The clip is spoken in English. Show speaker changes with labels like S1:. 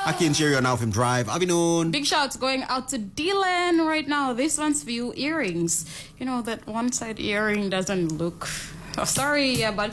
S1: I can't share you now from drive. Have you known?
S2: Big shouts going out to Dylan right now. This one's for you, earrings. You know, that one side earring doesn't look... Oh, sorry, yeah, but